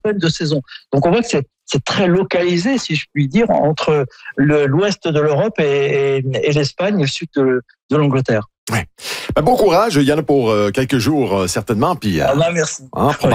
de saison. Donc on voit que c'est très localisé, si je puis dire, entre l'ouest de l'Europe et l'Espagne et le sud de l'Angleterre. Ouais. Bon courage, il y en a pour quelques jours certainement. Puis, Merci. Hein,